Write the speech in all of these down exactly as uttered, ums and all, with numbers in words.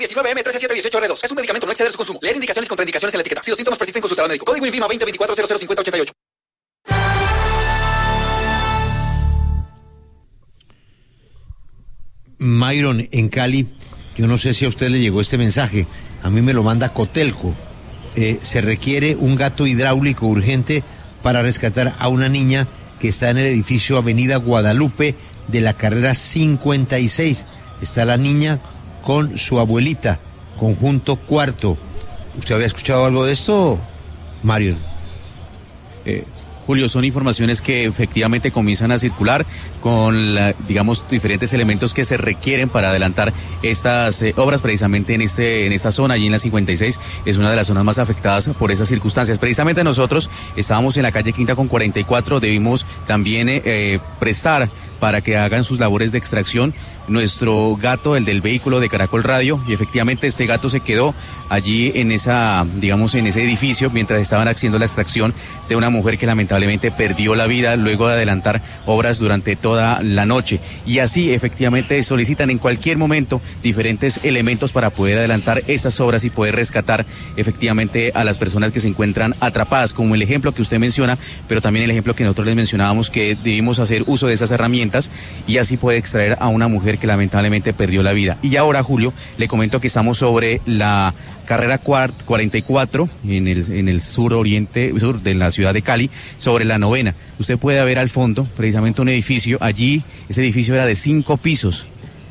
diecinueve eme trece siete dieciocho R dos. Es un medicamento, no exceder su consumo. Leer indicaciones y contraindicaciones en la etiqueta. Si los síntomas persisten, consultar al médico. Código INVIMA veinte veinticuatro cero cero cincuenta ochenta y ocho. Myron, en Cali, yo no sé si a usted le llegó este mensaje, a mí me lo manda Cotelco. Eh, se requiere un gato hidráulico urgente para rescatar a una niña que está en el edificio Avenida Guadalupe de la carrera cincuenta y seis. Está la niña con su abuelita, conjunto cuarto. ¿Usted había escuchado algo de esto, Mario? Eh, Julio, son informaciones que efectivamente comienzan a circular con, la, digamos, diferentes elementos que se requieren para adelantar estas eh, obras precisamente en este en esta zona, allí en la cincuenta y seis, es una de las zonas más afectadas por esas circunstancias. Precisamente nosotros estábamos en la calle Quinta con cuarenta y cuatro, debimos también eh, eh, prestar para que hagan sus labores de extracción nuestro gato, el del vehículo de Caracol Radio, y efectivamente este gato se quedó allí en esa, digamos, en ese edificio mientras estaban haciendo la extracción de una mujer que lamentablemente perdió la vida luego de adelantar obras durante toda la noche. Y así efectivamente solicitan en cualquier momento diferentes elementos para poder adelantar estas obras y poder rescatar efectivamente a las personas que se encuentran atrapadas, como el ejemplo que usted menciona, pero también el ejemplo que nosotros les mencionábamos, que debimos hacer uso de esas herramientas y así poder extraer a una mujer que lamentablemente perdió la vida. Y ahora, Julio, le comento que estamos sobre la carrera cuarenta y cuatro en el, en el sur oriente, sur de la ciudad de Cali, sobre la novena. Usted puede ver al fondo precisamente un edificio. Allí, ese edificio era de cinco pisos.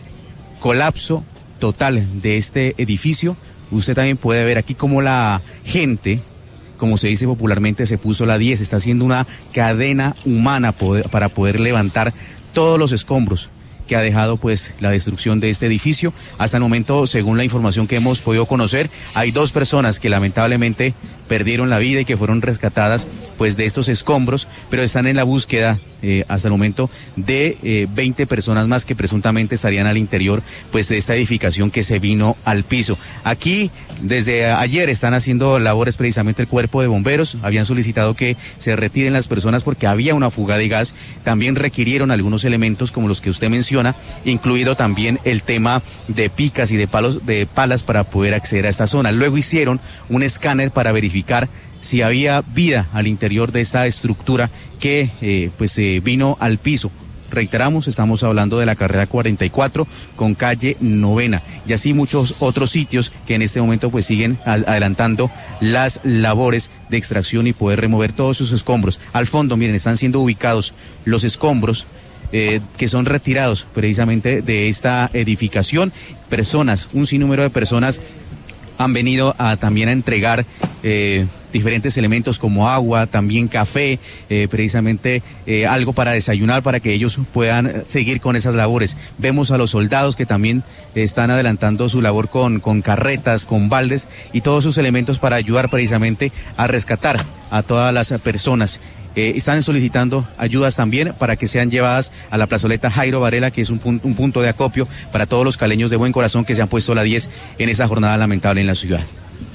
Colapso total de este edificio. Usted también puede ver aquí cómo la gente, como se dice popularmente, se puso la diez. Está haciendo una cadena humana poder, para poder levantar todos los escombros que ha dejado pues la destrucción de este edificio. Hasta el momento, según la información que hemos podido conocer, hay dos personas que lamentablemente perdieron la vida y que fueron rescatadas pues de estos escombros, pero están en la búsqueda eh, hasta el momento de eh, veinte personas más que presuntamente estarían al interior pues de esta edificación que se vino al piso. Aquí desde ayer están haciendo labores precisamente el cuerpo de bomberos, habían solicitado que se retiren las personas porque había una fuga de gas, también requirieron algunos elementos como los que usted menciona, incluido también el tema de picas y de palos, de palas para poder acceder a esta zona. Luego hicieron un escáner para verificar si había vida al interior de esta estructura que eh, pues eh, vino al piso. Reiteramos, estamos hablando de la carrera cuarenta y cuatro con calle novena y así muchos otros sitios que en este momento pues siguen adelantando las labores de extracción y poder remover todos sus escombros. Al fondo, miren, están siendo ubicados los escombros Eh, que son retirados precisamente de esta edificación. Personas, un sinnúmero de personas han venido a también a entregar eh, diferentes elementos como agua, también café, eh, precisamente eh, algo para desayunar para que ellos puedan seguir con esas labores. Vemos a los soldados que también están adelantando su labor con, con carretas, con baldes y todos sus elementos para ayudar precisamente a rescatar a todas las personas. Eh, están solicitando ayudas también para que sean llevadas a la plazoleta Jairo Varela, que es un, pun- un punto de acopio para todos los caleños de buen corazón que se han puesto la diez en esta jornada lamentable en la ciudad.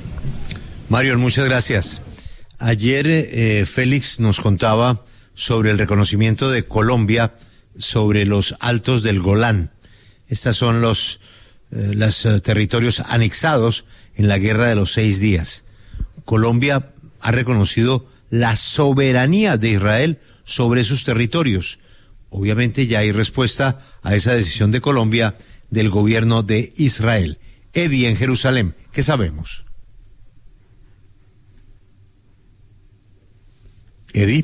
Mario, muchas gracias. Ayer eh, Félix nos contaba sobre el reconocimiento de Colombia sobre los Altos del Golán. Estos son los, eh, los eh, territorios anexados en la Guerra de los Seis Días. Colombia ha reconocido la soberanía de Israel sobre sus territorios. Obviamente ya hay respuesta a esa decisión de Colombia del gobierno de Israel. Eddie, en Jerusalén, ¿qué sabemos? Eddie.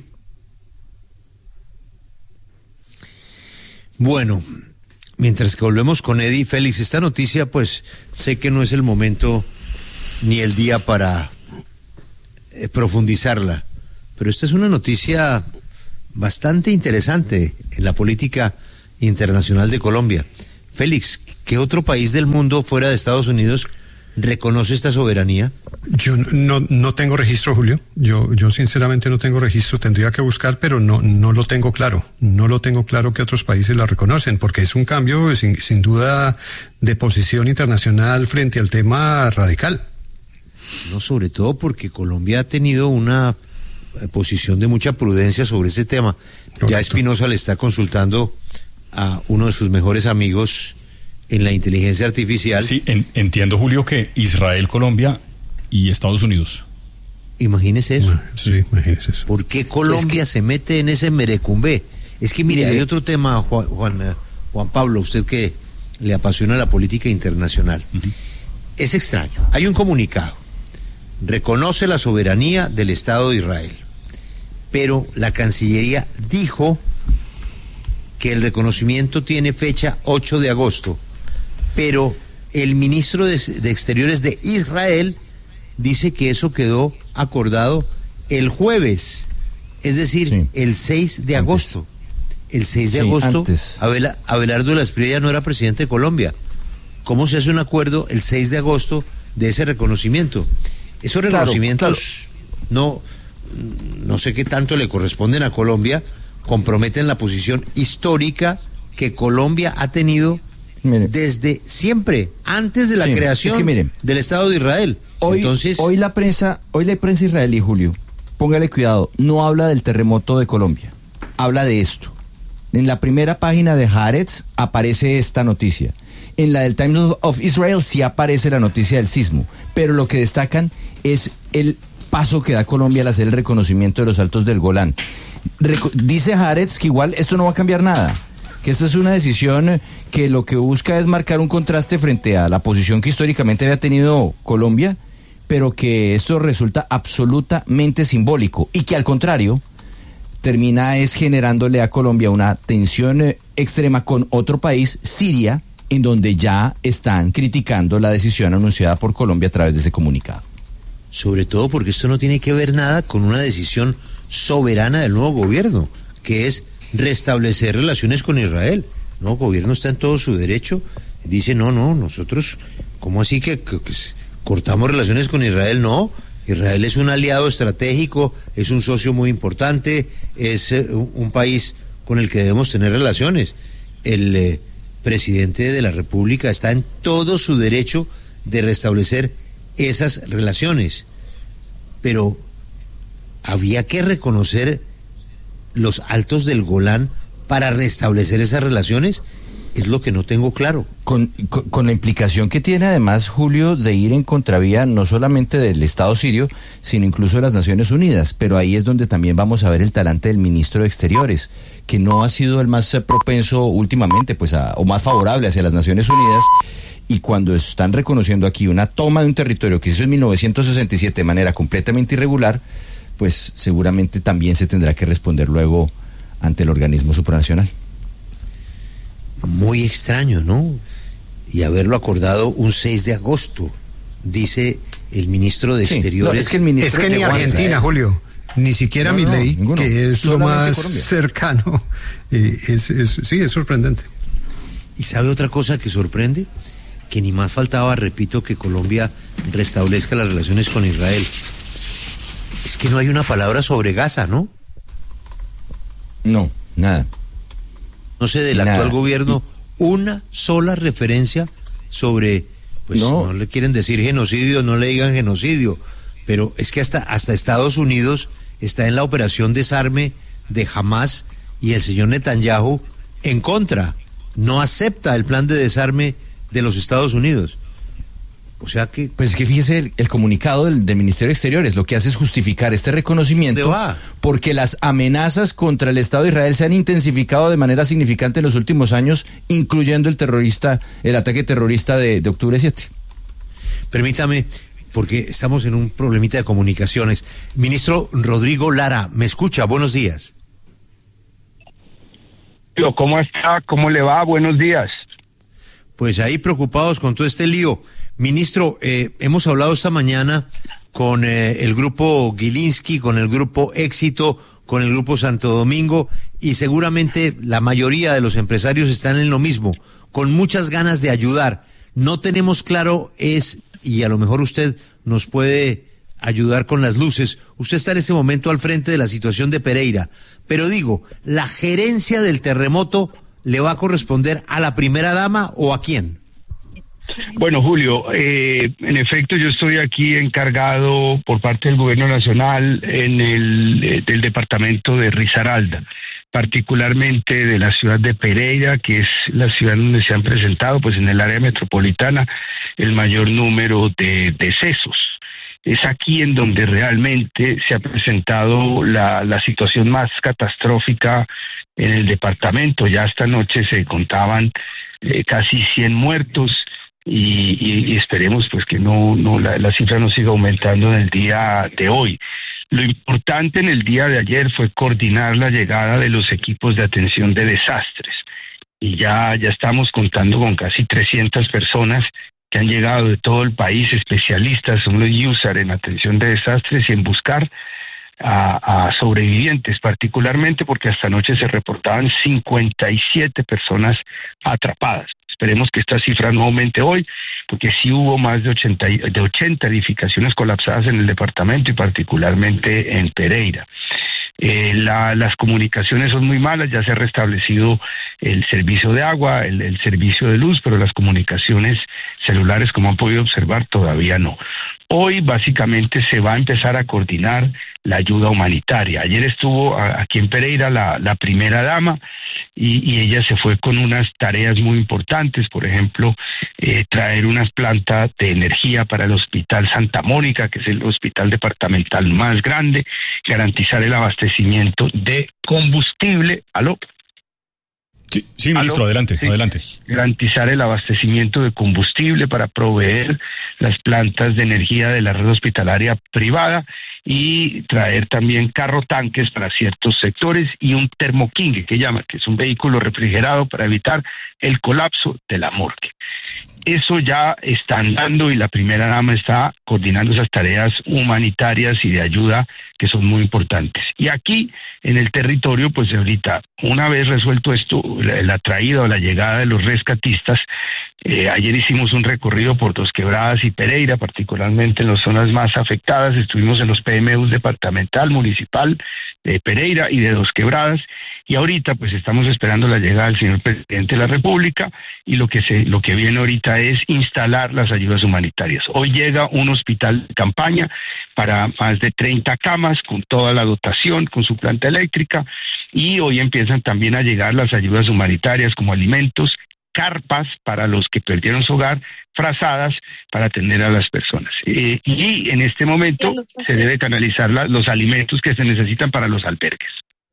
Bueno, mientras que volvemos con Eddie, Félix, esta noticia, pues sé que no es el momento ni el día para eh, profundizarla, pero esta es una noticia bastante interesante en la política internacional de Colombia. Félix, ¿qué otro país del mundo fuera de Estados Unidos reconoce esta soberanía? Yo no no tengo registro, Julio. Yo yo sinceramente no tengo registro, tendría que buscar, pero no no lo tengo claro. No lo tengo claro que otros países la reconocen, porque es un cambio sin, sin duda de posición internacional frente al tema radical. No, sobre todo porque Colombia ha tenido una posición de mucha prudencia sobre ese tema. Correcto. Ya Espinosa le está consultando a uno de sus mejores amigos en la inteligencia artificial. Sí, en, entiendo, Julio, que Israel, Colombia y Estados Unidos. Imagínese eso. Sí, imagínese eso. ¿Por qué Colombia es que se mete en ese merecumbé? Es que mire, hay otro tema, Juan, Juan, Juan Pablo, usted que le apasiona la política internacional. Uh-huh. Es extraño. Hay un comunicado. Reconoce la soberanía del Estado de Israel. Pero la Cancillería dijo que el reconocimiento tiene fecha ocho de agosto. Pero el ministro de, de Exteriores de Israel dice que eso quedó acordado el jueves, es decir, sí, el seis de agosto. Antes. El seis de sí, agosto, Abel, Abelardo de la Espriella no era presidente de Colombia. ¿Cómo se hace un acuerdo el seis de agosto de ese reconocimiento? Esos reconocimientos, claro, claro. no no sé qué tanto le corresponden a Colombia, comprometen la posición histórica que Colombia ha tenido mire, desde siempre, antes de la sí, creación es que mire, del Estado de Israel. Hoy, Entonces, hoy la prensa, hoy la prensa israelí, Julio, póngale cuidado, no habla del terremoto de Colombia, habla de esto. En la primera página de Haaretz aparece esta noticia. En la del Times of Israel sí aparece la noticia del sismo, pero lo que destacan es el paso que da Colombia al hacer el reconocimiento de los altos del Golán. Reco- dice Haaretz que igual esto no va a cambiar nada, que esta es una decisión que lo que busca es marcar un contraste frente a la posición que históricamente había tenido Colombia, pero que esto resulta absolutamente simbólico y que al contrario termina es generándole a Colombia una tensión extrema con otro país, Siria, en donde ya están criticando la decisión anunciada por Colombia a través de ese comunicado. Sobre todo porque esto no tiene que ver nada con una decisión soberana del nuevo gobierno, que es restablecer relaciones con Israel. El nuevo gobierno está en todo su derecho, dice no, no, nosotros, ¿cómo así que, que, que cortamos relaciones con Israel? No, Israel es un aliado estratégico, es un socio muy importante, es eh, un, un país con el que debemos tener relaciones. El eh, presidente de la República está en todo su derecho de restablecer esas relaciones, pero había que reconocer los altos del Golán para restablecer esas relaciones. Es lo que no tengo claro. Con, con, con la implicación que tiene además, Julio, de ir en contravía no solamente del Estado sirio, sino incluso de las Naciones Unidas. Pero ahí es donde también vamos a ver el talante del ministro de Exteriores, que no ha sido el más propenso últimamente, pues, a, o más favorable hacia las Naciones Unidas. Y cuando están reconociendo aquí una toma de un territorio que se hizo en mil novecientos sesenta y siete de manera completamente irregular, pues seguramente también se tendrá que responder luego ante el organismo supranacional. Muy extraño, ¿no? Y haberlo acordado un seis de agosto, dice el ministro de sí, Exteriores. No, es que, el ministro es que, que ni Argentina, Julio, ni siquiera no, Milei, no, que es lo más Colombia. cercano, eh, es, es, sí, es sorprendente. ¿Y sabe otra cosa que sorprende? Que ni más faltaba, repito, que Colombia restablezca las relaciones con Israel. Es que no hay una palabra sobre Gaza, ¿no? No, nada. No sé, del nada. Actual gobierno, una sola referencia sobre, pues no. no le quieren decir genocidio, no le digan genocidio, pero es que hasta, hasta Estados Unidos está en la operación desarme de Hamas y el señor Netanyahu en contra, no acepta el plan de desarme de los Estados Unidos. O sea que... Pues es que fíjese, el, el comunicado del, del Ministerio de Exteriores lo que hace es justificar este reconocimiento porque las amenazas contra el Estado de Israel se han intensificado de manera significante en los últimos años, incluyendo el terrorista, el ataque terrorista de, de octubre siete. Permítame, porque estamos en un problemita de comunicaciones. Ministro Rodrigo Lara, ¿me escucha? Buenos días. ¿Cómo está? ¿Cómo le va? Buenos días. Pues ahí preocupados con todo este lío. Ministro, eh, hemos hablado esta mañana con eh, el grupo Gilinski, con el grupo Éxito, con el grupo Santo Domingo, y seguramente la mayoría de los empresarios están en lo mismo, con muchas ganas de ayudar. No tenemos claro es, y a lo mejor usted nos puede ayudar con las luces, usted está en ese momento al frente de la situación de Pereira, pero digo, ¿la gerencia del terremoto le va a corresponder a la primera dama o a quién? Bueno, Julio, eh, en efecto yo estoy aquí encargado por parte del Gobierno Nacional en el eh, del departamento de Risaralda. particularmente de la ciudad de Pereira, que es la ciudad donde se han presentado, pues en el área metropolitana, el mayor número de decesos. Es aquí en donde realmente se ha presentado la, la situación más catastrófica en el departamento. Ya esta noche se contaban eh, casi cien muertos y, y, y esperemos pues que no, no la, la cifra no siga aumentando en el día de hoy. Lo importante en el día de ayer fue coordinar la llegada de los equipos de atención de desastres. Y ya, ya estamos contando con casi trescientas personas que han llegado de todo el país, especialistas, son los user en atención de desastres y en buscar a, a sobrevivientes, particularmente porque hasta anoche se reportaban cincuenta y siete personas atrapadas. Esperemos que esta cifra no aumente hoy, porque sí hubo más de ochenta, de ochenta edificaciones colapsadas en el departamento y particularmente en Pereira. Eh, la, las comunicaciones son muy malas, ya se ha restablecido el servicio de agua, el, el servicio de luz, pero las comunicaciones celulares, como han podido observar, todavía no. Hoy básicamente se va a empezar a coordinar la ayuda humanitaria. Ayer estuvo a, aquí en Pereira la, la primera dama y, y ella se fue con unas tareas muy importantes, por ejemplo, eh, traer unas plantas de energía para el Hospital Santa Mónica, que es el hospital departamental más grande, garantizar el abastecimiento de combustible. ¿Aló? Sí, sí, ministro, ¿Aló? adelante, sí. adelante. Garantizar el abastecimiento de combustible para proveer las plantas de energía de la red hospitalaria privada y traer también carro tanques para ciertos sectores y un termoquingue, que llama, que es un vehículo refrigerado para evitar el colapso de la morgue. Eso ya está andando y la primera dama está coordinando esas tareas humanitarias y de ayuda que son muy importantes. Y aquí, en el territorio, pues ahorita, una vez resuelto esto, la, la traída o la llegada de los rescatistas, eh, ayer hicimos un recorrido por Dos Quebradas y Pereira, particularmente en las zonas más afectadas. Estuvimos en los P M Us departamental, municipal de Pereira y de Dos Quebradas, y ahorita pues estamos esperando la llegada del señor presidente de la República y lo que se lo que viene ahorita es instalar las ayudas humanitarias. Hoy llega un hospital de campaña para más de treinta camas con toda la dotación, con su planta eléctrica, y hoy empiezan también a llegar las ayudas humanitarias como alimentos, carpas para los que perdieron su hogar, frazadas para atender a las personas. Eh, y en este momento se debe canalizar la, los alimentos que se necesitan para los albergues.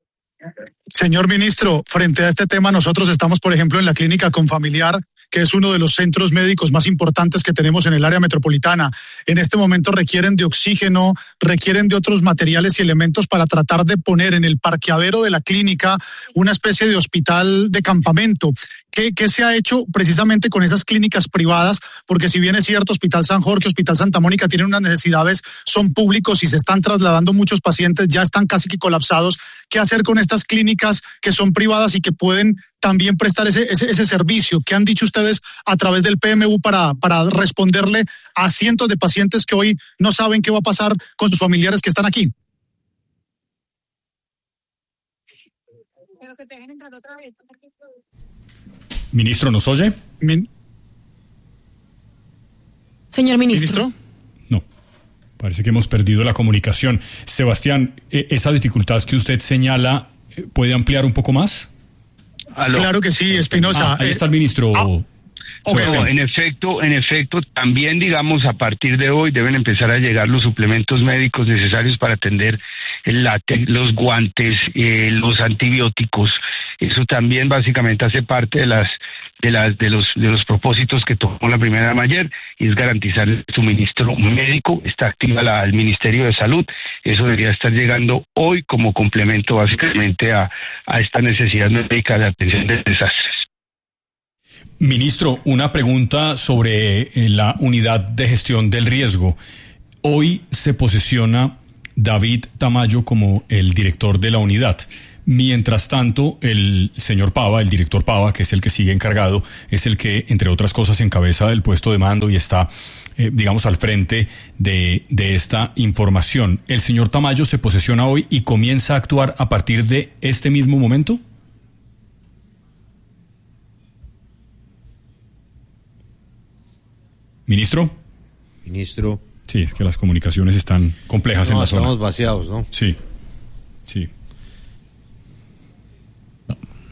Señor ministro, frente a este tema nosotros estamos, por ejemplo, en la clínica Confamiliar, que es uno de los centros médicos más importantes que tenemos en el área metropolitana. En este momento requieren de oxígeno, requieren de otros materiales y elementos para tratar de poner en el parqueadero de la clínica una especie de hospital de campamento. ¿Qué, qué se ha hecho precisamente con esas clínicas privadas? Porque si bien es cierto, Hospital San Jorge, Hospital Santa Mónica tienen unas necesidades, son públicos y se están trasladando muchos pacientes, ya están casi que colapsados. ¿Qué hacer con estas clínicas que son privadas y que pueden también prestar ese, ese, ese servicio? ¿Qué han dicho ustedes a través del P M U para, para responderle a cientos de pacientes que hoy no saben qué va a pasar con sus familiares que están aquí? Pero que te dejen entrar otra vez. Ministro, ¿nos oye? Min- Señor ministro. ¿Ministro? No, parece que hemos perdido la comunicación. Sebastián, ¿esa dificultad que usted señala puede ampliar un poco más? ¿Aló? Claro que sí, Espinosa. Ah, ahí está el ministro. Ah. No, en efecto, en efecto, también, digamos, a partir de hoy deben empezar a llegar los suplementos médicos necesarios para atender el látex, los guantes, eh, los antibióticos. Eso también básicamente hace parte de las de las de los de los propósitos que tomó la primera dama ayer, y es garantizar el suministro médico. Está activa la, el Ministerio de Salud. Eso debería estar llegando hoy como complemento básicamente a, a esta necesidad médica de atención de desastres. Ministro, una pregunta sobre la unidad de gestión del riesgo. Hoy se posesiona David Tamayo como el director de la unidad. Mientras tanto, el señor Pava, el director Pava, que es el que sigue encargado, es el que, entre otras cosas, encabeza el puesto de mando y está, eh, digamos, al frente de, de esta información. ¿El señor Tamayo se posesiona hoy y comienza a actuar a partir de este mismo momento? ¿Ministro? Ministro. Sí, es que las comunicaciones están complejas no, en la zona. Estamos vaciados, ¿no? Sí, sí.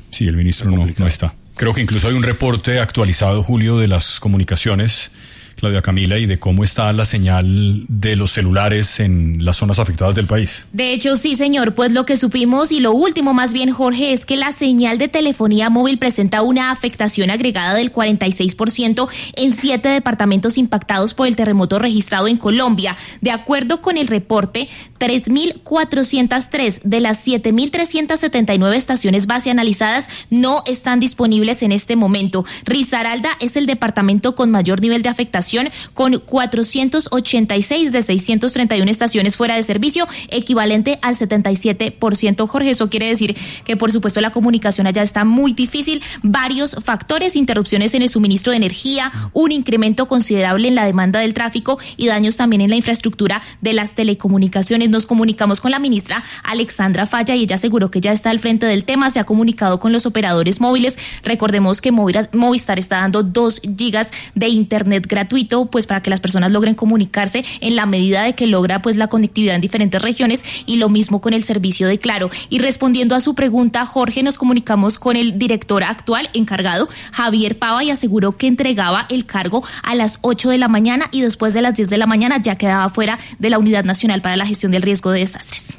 Sí, el ministro no, no está. Creo que incluso hay un reporte actualizado, Julio, de las comunicaciones, Claudia Camila, y de cómo está la señal de los celulares en las zonas afectadas del país. De hecho, sí, señor, pues lo que supimos y lo último más bien, Jorge, es que la señal de telefonía móvil presenta una afectación agregada del cuarenta y seis por ciento en siete departamentos impactados por el terremoto registrado en Colombia. De acuerdo con el reporte, tres mil cuatrocientas tres de las siete mil trescientas setenta y nueve estaciones base analizadas no están disponibles en este momento. Risaralda es el departamento con mayor nivel de afectación, con cuatrocientos ochenta y seis de seiscientas treinta y una estaciones fuera de servicio, equivalente al setenta y siete por ciento. Jorge, eso quiere decir que por supuesto la comunicación allá está muy difícil, varios factores, interrupciones en el suministro de energía, un incremento considerable en la demanda del tráfico y daños también en la infraestructura de las telecomunicaciones. Nos comunicamos con la ministra Alexandra Falla y ella aseguró que ya está al frente del tema, se ha comunicado con los operadores móviles. Recordemos que Movistar está dando dos gigas de internet gratuito, pues para que las personas logren comunicarse en la medida de que logra pues la conectividad en diferentes regiones, y lo mismo con el servicio de Claro. Y respondiendo a su pregunta, Jorge, nos comunicamos con el director actual encargado, Javier Pava, y aseguró que entregaba el cargo a las ocho de la mañana y después de las diez de la mañana ya quedaba fuera de la Unidad Nacional para la Gestión del Riesgo de Desastres.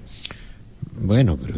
Bueno, pero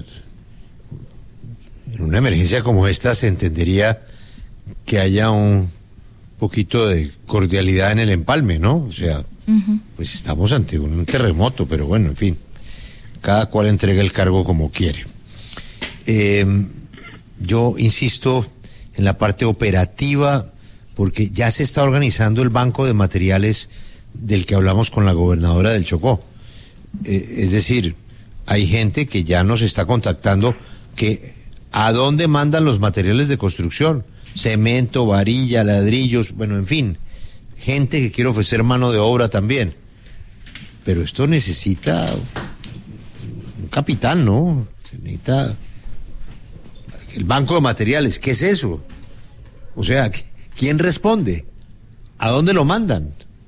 en una emergencia como esta se entendería que haya un poquito de cordialidad en el empalme, ¿no? O sea, uh-huh. pues estamos ante un terremoto, pero bueno, en fin, cada cual entrega el cargo como quiere. Eh, yo insisto en la parte operativa, porque ya se está organizando el banco de materiales del que hablamos con la gobernadora del Chocó. Eh, es decir, hay gente que ya nos está contactando que ¿a dónde mandan los materiales de construcción? Cemento, varilla, ladrillos, bueno, en fin, gente que quiere ofrecer mano de obra también. Pero esto necesita un capitán, ¿no? Se necesita el banco de materiales. ¿Qué es eso? O sea, ¿quién responde? ¿A dónde lo mandan?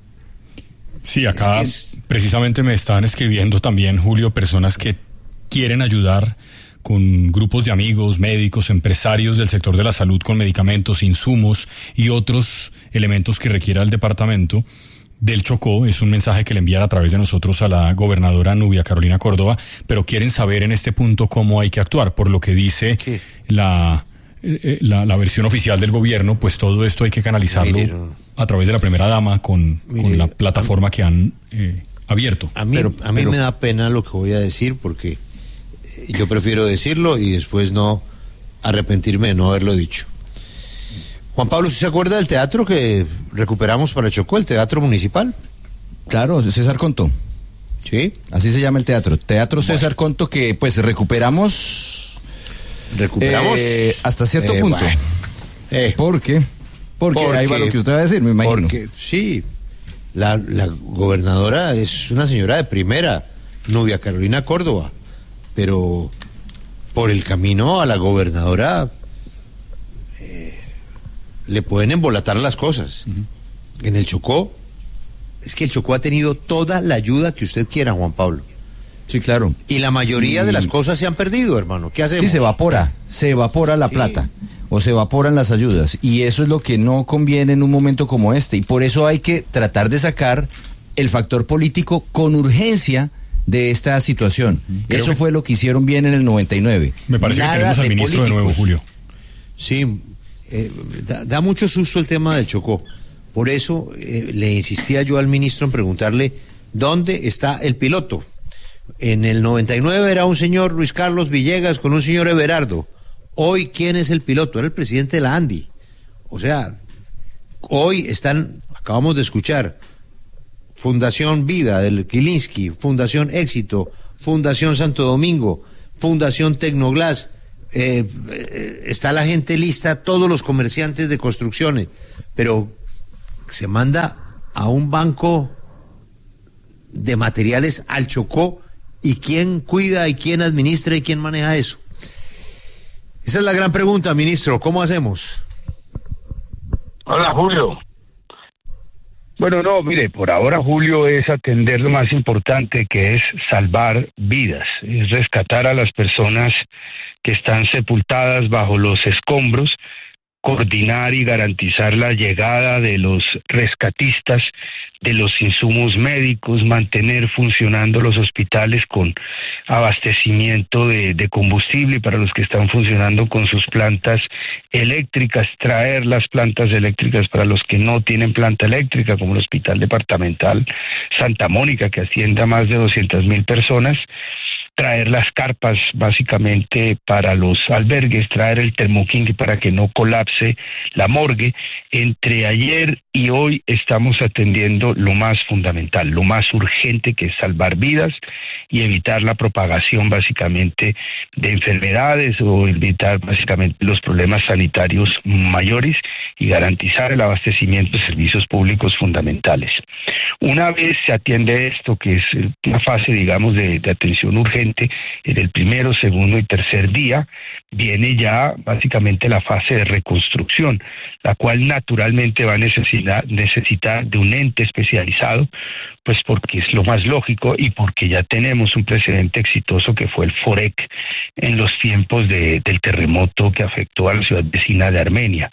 Sí, acá es que es... precisamente me están escribiendo también, Julio, personas que quieren ayudar con grupos de amigos, médicos, empresarios del sector de la salud con medicamentos, insumos y otros elementos que requiera el departamento del Chocó. Es un mensaje que le envían a través de nosotros a la gobernadora Nubia Carolina Córdoba, pero quieren saber en este punto cómo hay que actuar. Por lo que dice la, eh, la, la versión oficial del gobierno, pues todo esto hay que canalizarlo Mire, no. a través de la primera dama con, Mire, con la plataforma que han eh, abierto. A mí, pero, a mí pero, me da pena lo que voy a decir, porque yo prefiero decirlo y después no arrepentirme de no haberlo dicho. Juan Pablo, ¿se acuerda del teatro que recuperamos para Chocó, el teatro municipal? Claro, César Conto. Sí. Así se llama el teatro. Teatro bueno. César Conto, que pues recuperamos... Recuperamos... Eh, hasta cierto eh, punto. Bueno. Eh. ¿Por qué? Porque, porque ahí va lo que usted va a decir, me imagino. Porque, sí, la, la gobernadora es una señora de primera, Nubia Carolina Córdoba. Pero por el camino a la gobernadora eh, le pueden embolatar las cosas. Uh-huh. En el Chocó, es que el Chocó ha tenido toda la ayuda que usted quiera, Juan Pablo. Sí, claro. Y la mayoría y... de las cosas se han perdido, hermano. ¿Qué hacemos? Sí, se evapora, se evapora la sí. plata, o se evaporan las ayudas, y eso es lo que no conviene en un momento como este, y por eso hay que tratar de sacar el factor político con urgencia de esta situación. Creo Eso que... fue lo que hicieron bien en el noventa y nueve. Me parece Nada que tenemos al ministro políticos. de nuevo, Julio. Sí, eh, da, da mucho susto el tema del Chocó. Por eso eh, le insistía yo al ministro en preguntarle dónde está el piloto. En el noventa y nueve era un señor Luis Carlos Villegas con un señor Everardo. Hoy, ¿quién es el piloto? Era el presidente de la ANDI. O sea, hoy están, acabamos de escuchar, Fundación Vida del Kilinsky, Fundación Éxito, Fundación Santo Domingo, Fundación Tecnoglass, eh, eh, está la gente lista, todos los comerciantes de construcciones, pero se manda a un banco de materiales al Chocó, y quién cuida y quién administra y quién maneja eso. Esa es la gran pregunta, ministro, ¿cómo hacemos? Hola, Julio. Bueno, no, mire, por ahora, Julio, es atender lo más importante, que es salvar vidas, es rescatar a las personas que están sepultadas bajo los escombros, coordinar y garantizar la llegada de los rescatistas, de los insumos médicos, mantener funcionando los hospitales con abastecimiento de, de combustible para los que están funcionando con sus plantas eléctricas, traer las plantas eléctricas para los que no tienen planta eléctrica, como el Hospital Departamental Santa Mónica, que atiende a más de doscientas mil personas, traer las carpas básicamente para los albergues, traer el termoquinque para que no colapse la morgue. Entre ayer y hoy estamos atendiendo lo más fundamental, lo más urgente, que es salvar vidas y evitar la propagación básicamente de enfermedades o evitar básicamente los problemas sanitarios mayores y garantizar el abastecimiento de servicios públicos fundamentales. Una vez se atiende esto, que es una fase, digamos, de, de atención urgente, en el primero, segundo y tercer día, viene ya básicamente la fase de reconstrucción, la cual naturalmente va a necesitar, necesitar de un ente especializado, pues porque es lo más lógico y porque ya tenemos un precedente exitoso que fue el FOREC en los tiempos de, del terremoto que afectó a la ciudad vecina de Armenia.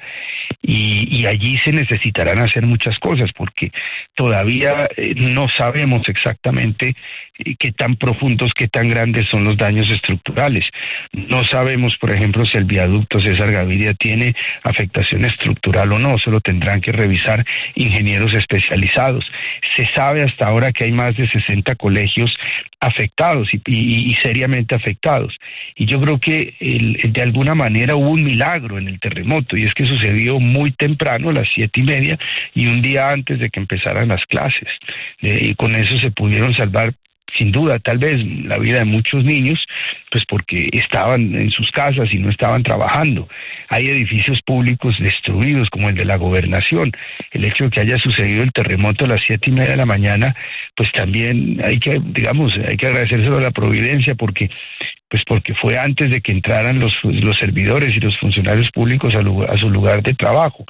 Y, y allí se necesitarán hacer muchas cosas, porque todavía eh, no sabemos exactamente eh, qué tan profundos, qué tan grandes son los daños estructurales. No sabemos, por ejemplo, si el viaducto César Gaviria tiene afectación estructural o no, solo tendrán que revisar ingenieros especializados. Se sabe hasta ahora que hay más de sesenta colegios afectados y, y, y seriamente afectados. Y yo creo que el, de alguna manera hubo un milagro en el terremoto, y es que sucedió muy temprano, a las siete y media, y un día antes de que empezaran las clases. Eh, y con eso se pudieron salvar, sin duda, tal vez la vida de muchos niños, pues porque estaban en sus casas y no estaban trabajando. Hay edificios públicos destruidos, como el de la Gobernación. El hecho de que haya sucedido el terremoto a las siete y media de la mañana, pues también hay que, digamos, hay que agradecérselo a la providencia, porque pues porque fue antes de que entraran los, los servidores y los funcionarios públicos a, a su lugar de trabajo.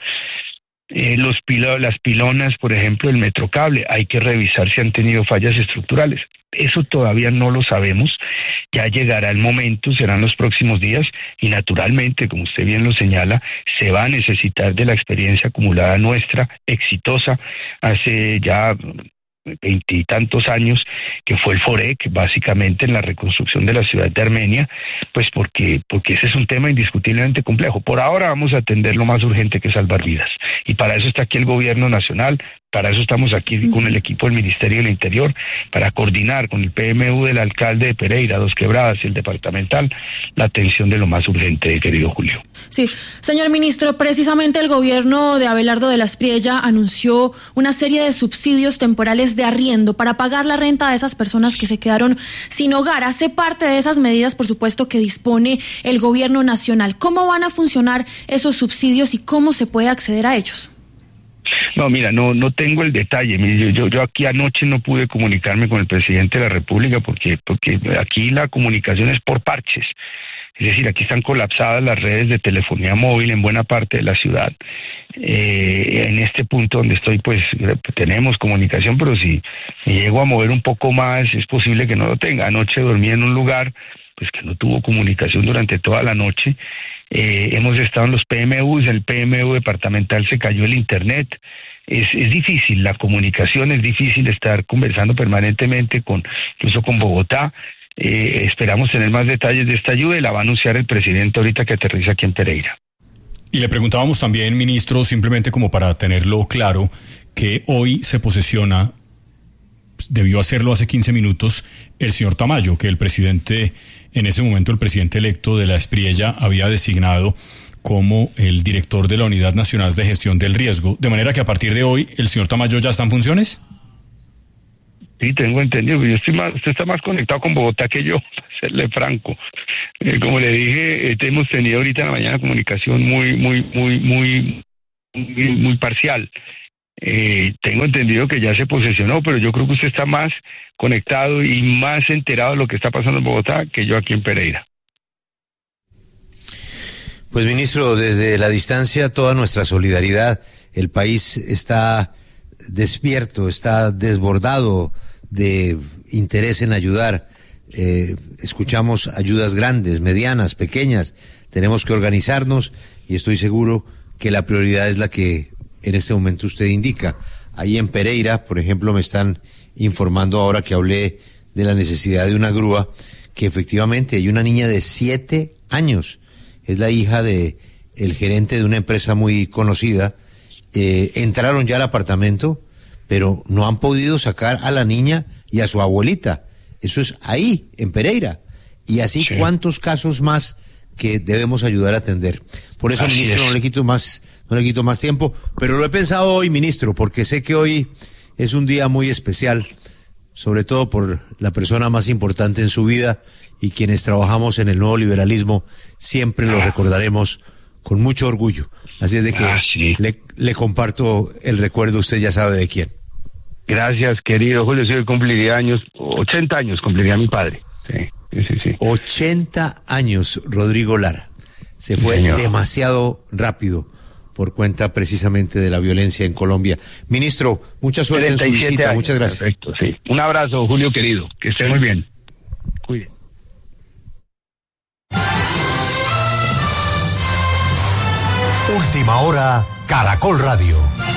Eh, los pilo, las pilonas, por ejemplo, el Metrocable, hay que revisar si han tenido fallas estructurales. Eso todavía no lo sabemos, ya llegará el momento, serán los próximos días, y naturalmente, como usted bien lo señala, se va a necesitar de la experiencia acumulada nuestra, exitosa, hace ya veintitantos años, que fue el FOREC, básicamente en la reconstrucción de la ciudad de Armenia, pues porque, porque ese es un tema indiscutiblemente complejo. Por ahora vamos a atender lo más urgente, que es salvar vidas, y para eso está aquí el gobierno nacional. Para eso estamos aquí con el equipo del Ministerio del Interior, para coordinar con el P M U del alcalde de Pereira, Dos Quebradas y el departamental, la atención de lo más urgente, querido Julio. Sí, señor ministro, precisamente el gobierno de Abelardo de la Espriella anunció una serie de subsidios temporales de arriendo para pagar la renta de esas personas que se quedaron sin hogar. Hace parte de esas medidas, por supuesto, que dispone el gobierno nacional. ¿Cómo van a funcionar esos subsidios y cómo se puede acceder a ellos? No, mira, no no tengo el detalle. Yo, yo, yo aquí anoche no pude comunicarme con el presidente de la República porque, porque aquí la comunicación es por parches. Es decir, aquí están colapsadas las redes de telefonía móvil en buena parte de la ciudad. Eh, en este punto donde estoy, pues tenemos comunicación, pero si me llego a mover un poco más, es posible que no lo tenga. Anoche dormí en un lugar pues que no tuvo comunicación durante toda la noche. Eh, hemos estado en los P M Us, el P M U departamental se cayó el internet. Es, es difícil la comunicación, es difícil estar conversando permanentemente con, incluso con Bogotá. Eh, esperamos tener más detalles de esta ayuda y la va a anunciar el presidente ahorita que aterriza aquí en Pereira. Y le preguntábamos también, ministro, simplemente como para tenerlo claro, que hoy se posesiona, debió hacerlo hace quince minutos, el señor Tamayo, que el presidente, en ese momento el presidente electo de la Espriella, había designado como el director de la Unidad Nacional de Gestión del Riesgo. De manera que a partir de hoy, ¿el señor Tamayo ya está en funciones? Sí, tengo entendido. Yo estoy más, usted está más conectado con Bogotá que yo, para serle franco. Eh, como le dije, eh, hemos tenido ahorita en la mañana comunicación muy, muy, muy, muy, muy, muy parcial. Eh, tengo entendido que ya se posesionó, pero yo creo que usted está más conectado y más enterado de lo que está pasando en Bogotá que yo aquí en Pereira. Pues, ministro, desde la distancia toda nuestra solidaridad. El país está despierto, está desbordado de interés en ayudar. Eh, escuchamos ayudas grandes, medianas, pequeñas. Tenemos que organizarnos y estoy seguro que la prioridad es la que en este momento usted indica. Ahí en Pereira, por ejemplo, me están informando ahora que hablé de la necesidad de una grúa, que efectivamente hay una niña de siete años. Es la hija de el gerente de una empresa muy conocida. Eh, entraron ya al apartamento, pero no han podido sacar a la niña y a su abuelita. Eso es ahí, en Pereira. Y así sí. Cuántos casos más que debemos ayudar a atender. Por eso, así ministro, es. no le quito más, no le quito más tiempo, pero lo he pensado hoy, ministro, porque sé que hoy es un día muy especial, sobre todo por la persona más importante en su vida, y quienes trabajamos en el nuevo liberalismo siempre lo recordaremos con mucho orgullo. Así es de que ah, sí. le, le comparto el recuerdo, usted ya sabe de quién. Gracias, querido Julio. Sí, cumpliría años, ochenta años cumpliría mi padre. Sí, sí, sí. sí. ochenta años, Rodrigo Lara. Se fue Señor. demasiado rápido por cuenta precisamente de la violencia en Colombia. Ministro, mucha suerte en su visita. Años. Muchas gracias. Perfecto, sí. Un abrazo, Julio querido. Que esté muy bien. Cuide. Última hora, Caracol Radio.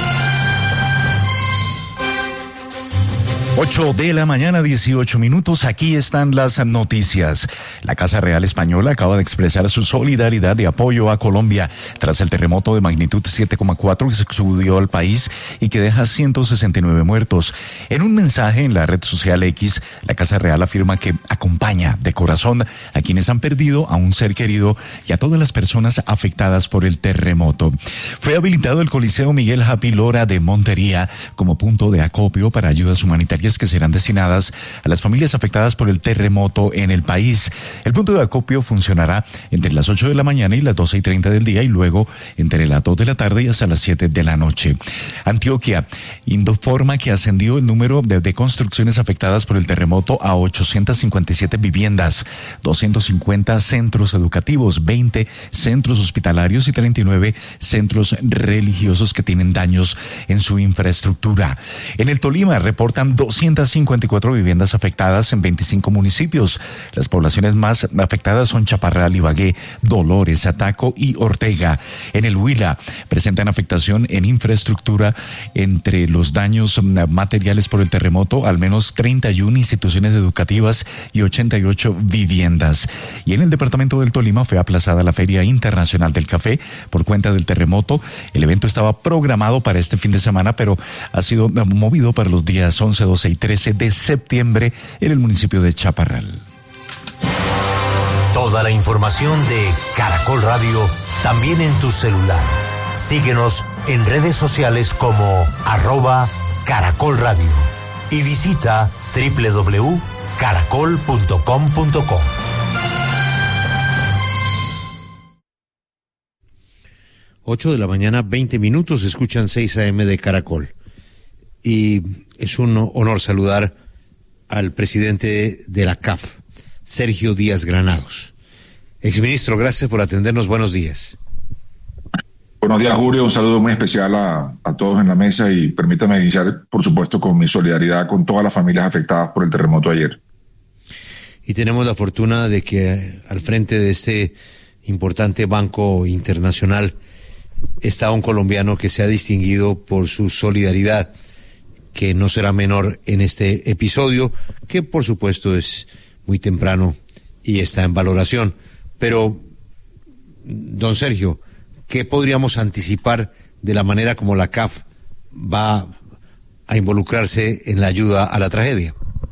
ocho de la mañana, dieciocho minutos. Aquí están las noticias. La Casa Real Española acaba de expresar su solidaridad de apoyo a Colombia tras el terremoto de magnitud siete coma cuatro que sacudió al país y que deja ciento sesenta y nueve muertos. En un mensaje en la red social X, la Casa Real afirma que acompaña de corazón a quienes han perdido a un ser querido y a todas las personas afectadas por el terremoto. Fue habilitado el Coliseo Miguel Happy Lora de Montería como punto de acopio para ayudas humanitarias que serán destinadas a las familias afectadas por el terremoto en el país. El punto de acopio funcionará entre las ocho de la mañana y las doce y treinta del día y luego entre las dos de la tarde y hasta las siete de la noche. Antioquia informa que ascendió el número de, de construcciones afectadas por el terremoto a ochocientas cincuenta y siete viviendas, doscientos cincuenta centros educativos, veinte centros hospitalarios y treinta y nueve centros religiosos que tienen daños en su infraestructura. En el Tolima reportan doscientas cincuenta y cuatro viviendas afectadas en veinticinco municipios. Las poblaciones más afectadas son Chaparral, Ibagué, Dolores, Ataco y Ortega. En el Huila presentan afectación en infraestructura. Entre los daños materiales por el terremoto, al menos treinta y una instituciones educativas y ochenta y ocho viviendas. Y en el departamento del Tolima fue aplazada la Feria Internacional del Café por cuenta del terremoto. El evento estaba programado para este fin de semana, pero ha sido movido para los días once, doce y trece de septiembre en el municipio de Chaparral. Toda la información de Caracol Radio también en tu celular. Síguenos en redes sociales como arroba Caracol Radio y visita doble u doble u doble u punto caracol punto com punto co. ocho de la mañana, veinte minutos, escuchan seis a eme de Caracol. Y es un honor saludar al presidente de la C A F, Sergio Díaz Granados. Exministro, gracias por atendernos. Buenos días. Buenos días, Julio. Un saludo muy especial a, a todos en la mesa y permítame iniciar, por supuesto, con mi solidaridad con todas las familias afectadas por el terremoto ayer. Y tenemos la fortuna de que al frente de este importante banco internacional está un colombiano que se ha distinguido por su solidaridad, que no será menor en este episodio, que por supuesto es muy temprano y está en valoración. Pero, don Sergio, ¿qué podríamos anticipar de la manera como la C A F va a involucrarse en la ayuda a la tragedia?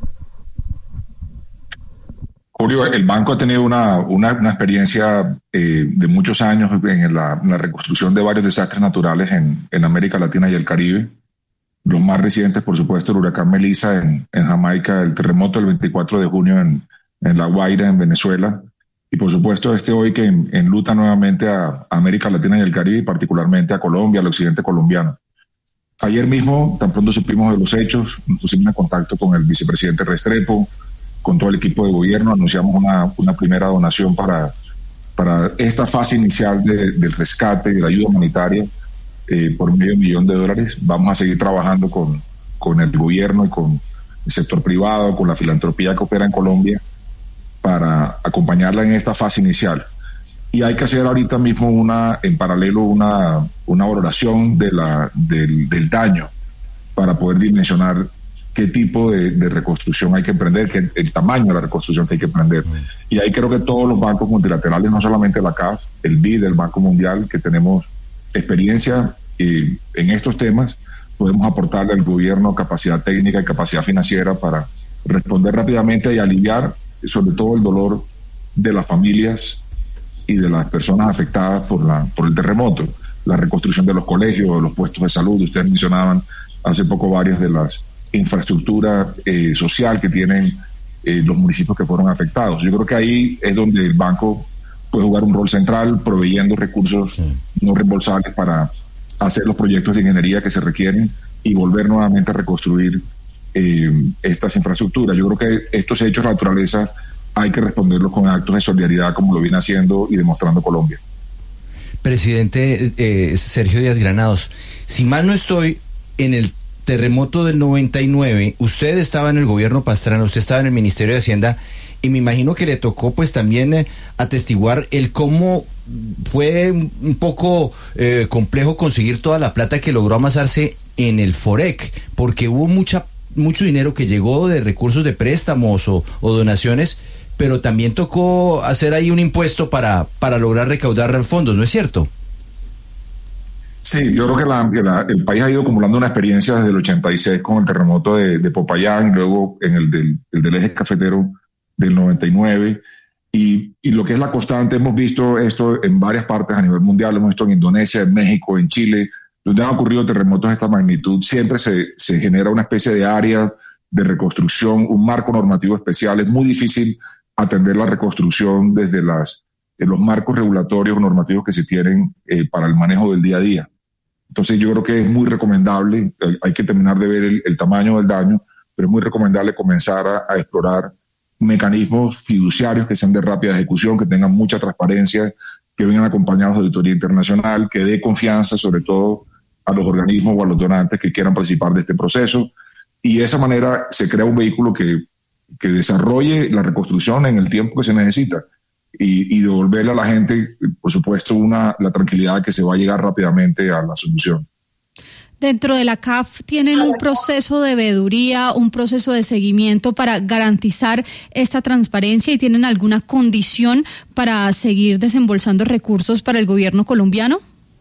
Julio, el banco ha tenido una, una, una experiencia eh, de muchos años en la, en la reconstrucción de varios desastres naturales en, en América Latina y el Caribe. Los más recientes, por supuesto, el huracán Melissa en, en Jamaica, el terremoto del veinticuatro de junio en, en La Guaira, en Venezuela, y por supuesto este hoy que en, enluta nuevamente a América Latina y el Caribe, y particularmente a Colombia, al occidente colombiano. Ayer mismo, tan pronto supimos de los hechos, nos pusimos en contacto con el vicepresidente Restrepo, con todo el equipo de gobierno, anunciamos una, una primera donación para, para esta fase inicial de, del rescate y de la ayuda humanitaria. eh, por medio millón de dólares. Vamos a seguir trabajando con, con el gobierno y con el sector privado, con la filantropía que opera en Colombia, para acompañarla en esta fase inicial. Y hay que hacer ahorita mismo una, en paralelo una, una valoración de la, del, del daño para poder dimensionar qué tipo de, de reconstrucción hay que emprender, qué, el tamaño de la reconstrucción que hay que emprender. Y ahí creo que todos los bancos multilaterales, no solamente la C A F, el B I D, el Banco Mundial, que tenemos experiencia eh, en estos temas, podemos aportarle al gobierno capacidad técnica y capacidad financiera para responder rápidamente y aliviar sobre todo el dolor de las familias y de las personas afectadas por la por el terremoto, la reconstrucción de los colegios, de los puestos de salud. Ustedes mencionaban hace poco varias de las infraestructuras eh, social que tienen eh, los municipios que fueron afectados. Yo creo que ahí es donde el banco puede jugar un rol central, proveyendo recursos sí. no reembolsables para hacer los proyectos de ingeniería que se requieren y volver nuevamente a reconstruir eh, estas infraestructuras. Yo creo que estos hechos de naturaleza hay que responderlos con actos de solidaridad, como lo viene haciendo y demostrando Colombia. Presidente eh, Sergio Díaz Granados, si mal no estoy, en el terremoto del noventa y nueve, usted estaba en el gobierno Pastrana, usted estaba en el Ministerio de Hacienda, y me imagino que le tocó pues también eh, atestiguar el cómo fue un poco eh, complejo conseguir toda la plata que logró amasarse en el Forec, porque hubo mucha mucho dinero que llegó de recursos de préstamos o, o donaciones, pero también tocó hacer ahí un impuesto para, para lograr recaudar fondos, ¿no es cierto? Sí, yo creo que, la, que la, el país ha ido acumulando una experiencia desde el ochenta y seis con el terremoto de, de Popayán, luego en el del, el del eje cafetero del noventa y nueve, y, y lo que es la constante, hemos visto esto en varias partes a nivel mundial, hemos visto en Indonesia, en México, en Chile, donde han ocurrido terremotos de esta magnitud, siempre se, se genera una especie de área de reconstrucción, un marco normativo especial. Es muy difícil atender la reconstrucción desde las, de los marcos regulatorios normativos que se tienen eh, para el manejo del día a día. Entonces yo creo que es muy recomendable, eh, hay que terminar de ver el, el tamaño del daño, pero es muy recomendable comenzar a, a explorar mecanismos fiduciarios que sean de rápida ejecución, que tengan mucha transparencia, que vengan acompañados de auditoría internacional, que dé confianza sobre todo a los organismos o a los donantes que quieran participar de este proceso, y de esa manera se crea un vehículo que, que desarrolle la reconstrucción en el tiempo que se necesita y, y devolverle a la gente, por supuesto, una, la tranquilidad de que se va a llegar rápidamente a la solución. Dentro de la C A F tienen un proceso de veeduría, un proceso de seguimiento para garantizar esta transparencia, y tienen alguna condición para seguir desembolsando recursos para el gobierno colombiano.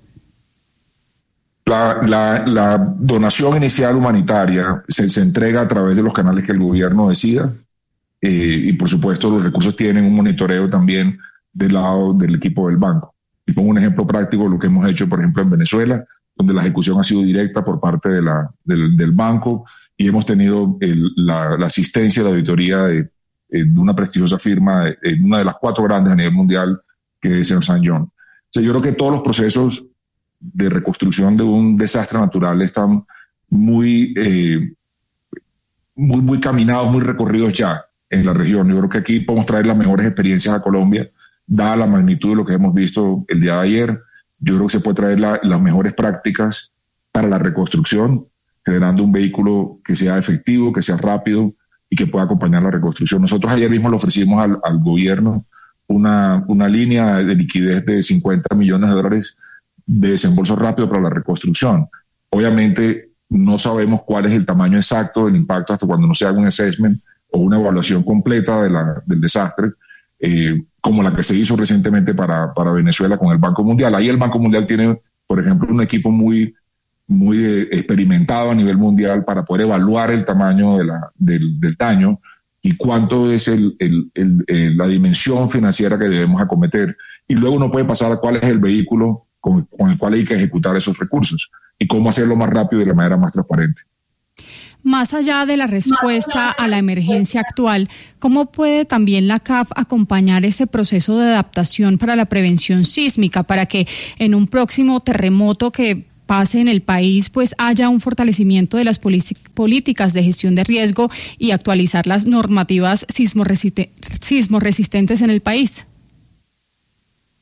La, la, la donación inicial humanitaria se, se entrega a través de los canales que el gobierno decida, eh, y por supuesto los recursos tienen un monitoreo también del lado del equipo del banco. Y pongo un ejemplo práctico de lo que hemos hecho, por ejemplo, en Venezuela, donde la ejecución ha sido directa por parte de la, del, del banco, y hemos tenido el, la, la asistencia de auditoría de, de una prestigiosa firma, de, de una de las cuatro grandes a nivel mundial, que es Ernst and Young. O sea, yo creo que todos los procesos de reconstrucción de un desastre natural están muy, eh, muy, muy caminados, muy recorridos ya en la región. Yo creo que aquí podemos traer las mejores experiencias a Colombia, dada la magnitud de lo que hemos visto el día de ayer. Yo creo que se puede traer la, las mejores prácticas para la reconstrucción, generando un vehículo que sea efectivo, que sea rápido y que pueda acompañar la reconstrucción. Nosotros ayer mismo le ofrecimos al, al gobierno una, una línea de liquidez de cincuenta millones de dólares de desembolso rápido para la reconstrucción. Obviamente no sabemos cuál es el tamaño exacto del impacto hasta cuando no se haga un assessment o una evaluación completa de la, del desastre, eh, como la que se hizo recientemente para, para Venezuela con el Banco Mundial. Ahí el Banco Mundial tiene, por ejemplo, un equipo muy, muy eh, experimentado a nivel mundial para poder evaluar el tamaño de la, del, del daño y cuánto es el, el, el, el, la dimensión financiera que debemos acometer. Y luego uno puede pasar a cuál es el vehículo Con, con el cual hay que ejecutar esos recursos y cómo hacerlo más rápido y de la manera más transparente. Más allá de la respuesta a la emergencia actual, ¿cómo puede también la C A F acompañar ese proceso de adaptación para la prevención sísmica, para que en un próximo terremoto que pase en el país, pues haya un fortalecimiento de las políticas de gestión de riesgo y actualizar las normativas sismoresistentes en el país?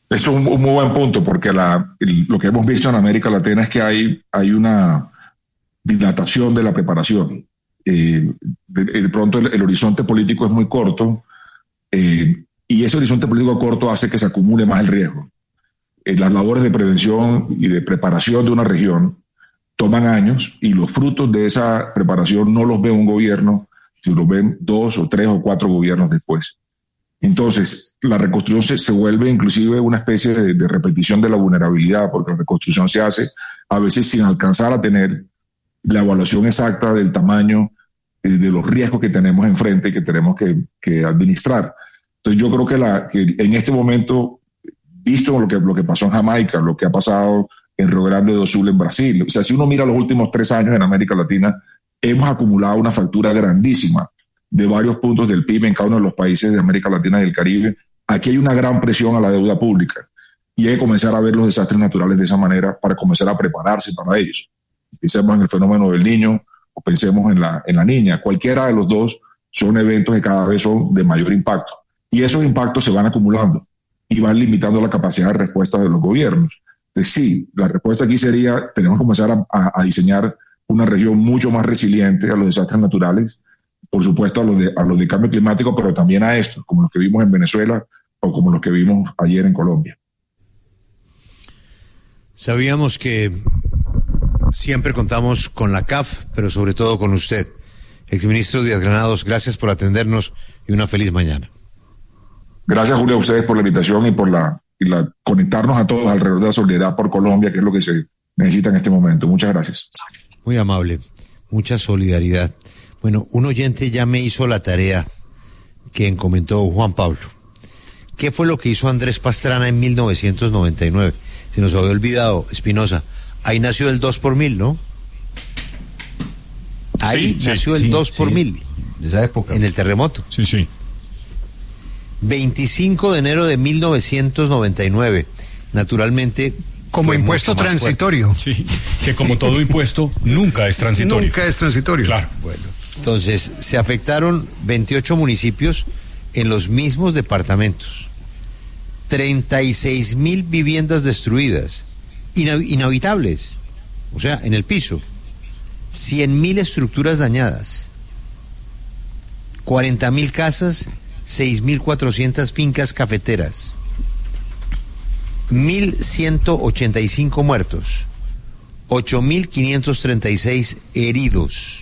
Eso es un, un muy buen punto, porque la, el, lo que hemos visto en América Latina es que hay, hay una dilatación de la preparación. Eh, de, de pronto el, el horizonte político es muy corto, eh, y ese horizonte político corto hace que se acumule más el riesgo. Eh, las labores de prevención y de preparación de una región toman años, y los frutos de esa preparación no los ve un gobierno, sino los ven dos o tres o cuatro gobiernos después. Entonces, la reconstrucción se, se vuelve inclusive una especie de, de repetición de la vulnerabilidad, porque la reconstrucción se hace a veces sin alcanzar a tener la evaluación exacta del tamaño eh, de los riesgos que tenemos enfrente y que tenemos que, que administrar. Entonces, yo creo que, la, que en este momento, visto lo que, lo que pasó en Jamaica, lo que ha pasado en Rio Grande do Sul en Brasil, o sea, si uno mira los últimos tres años en América Latina, hemos acumulado una factura grandísima de varios puntos del P I B en cada uno de los países de América Latina y del Caribe. Aquí hay una gran presión a la deuda pública, y hay que comenzar a ver los desastres naturales de esa manera para comenzar a prepararse para ellos. Pensemos en el fenómeno del Niño o pensemos en la, en la Niña. Cualquiera de los dos son eventos que cada vez son de mayor impacto, y esos impactos se van acumulando y van limitando la capacidad de respuesta de los gobiernos. Entonces, sí, la respuesta aquí sería, tenemos que comenzar a, a, a diseñar una región mucho más resiliente a los desastres naturales, por supuesto a los, de, a los de cambio climático, pero también a estos, como los que vimos en Venezuela o como los que vimos ayer en Colombia. Sabíamos que siempre contamos con la C A F, pero sobre todo con usted. Exministro Díaz Granados, gracias por atendernos y una feliz mañana. Gracias, Julio, a ustedes por la invitación y por la, y la conectarnos a todos alrededor de la solidaridad por Colombia, que es lo que se necesita en este momento. Muchas gracias. Muy amable, mucha solidaridad. Bueno, un oyente ya me hizo la tarea que comentó Juan Pablo. ¿Qué fue lo que hizo Andrés Pastrana en mil novecientos noventa y nueve? Se nos había olvidado, Espinosa. Ahí nació el dos por mil, ¿no? Ahí sí, nació sí, el sí, dos por sí. mil. De esa época. En el terremoto. Sí, sí. veinticinco de enero de mil novecientos noventa y nueve. Naturalmente, como impuesto transitorio. Sí, que como todo impuesto nunca es transitorio. Nunca es transitorio. Claro. Bueno, entonces se afectaron veintiocho municipios en los mismos departamentos. treinta y seis mil viviendas destruidas, inhab- inhabitables, o sea, en el piso. cien mil estructuras dañadas. cuarenta mil casas, seis mil cuatrocientas fincas cafeteras. mil ciento ochenta y cinco muertos, ocho mil quinientos treinta y seis heridos.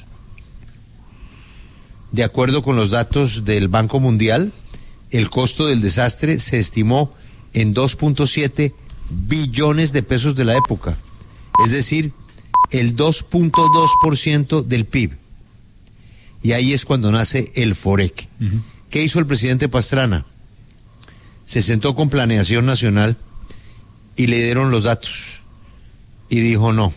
De acuerdo con los datos del Banco Mundial, el costo del desastre se estimó en dos punto siete billones de pesos de la época, es decir, el dos punto dos por ciento del P I B. Y ahí es cuando nace el FOREC. Uh-huh. ¿Qué hizo el presidente Pastrana? Se sentó con Planeación Nacional y le dieron los datos y dijo: no,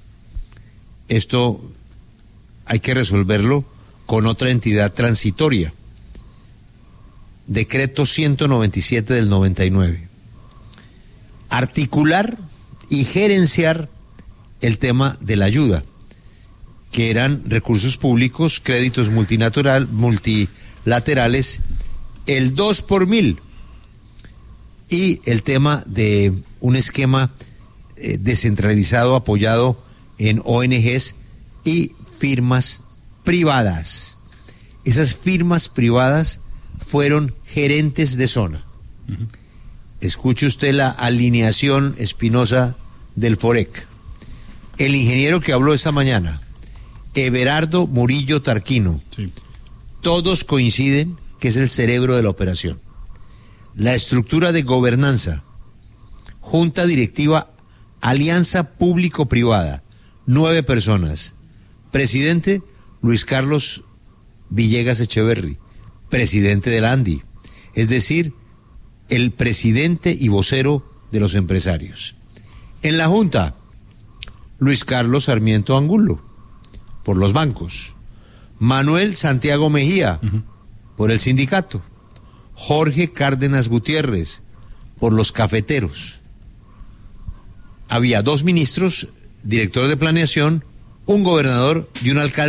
esto hay que resolverlo con otra entidad transitoria. Decreto ciento noventa y siete del noventa y nueve. Articular y gerenciar el tema de la ayuda, que eran recursos públicos, créditos multilateral, multilaterales, el dos por mil, y el tema de un esquema eh, descentralizado apoyado en O N Ges y firmas privadas. Esas firmas privadas fueron gerentes de zona. Uh-huh. Escuche usted la alineación, Espinosa, del FOREC. El ingeniero que habló esta mañana, Everardo Murillo Tarquino, sí. Todos coinciden que es el cerebro de la operación. La estructura de gobernanza, junta directiva, alianza público-privada, nueve personas. Presidente, Luis Carlos Villegas Echeverry, presidente del ANDI, es decir, el presidente y vocero de los empresarios. En la junta, Luis Carlos Sarmiento Angulo, por los bancos. Manuel Santiago Mejía, uh-huh. por el sindicato. Jorge Cárdenas Gutiérrez, por los cafeteros. Había dos ministros, director de planeación, un gobernador y un alcalde